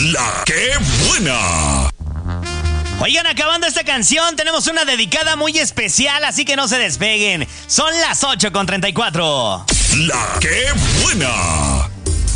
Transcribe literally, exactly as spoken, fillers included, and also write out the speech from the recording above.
La que buena. Oigan, acabando esta canción, tenemos una dedicada muy especial, así que no se despeguen. Son las ocho con treinta y cuatro. La que buena.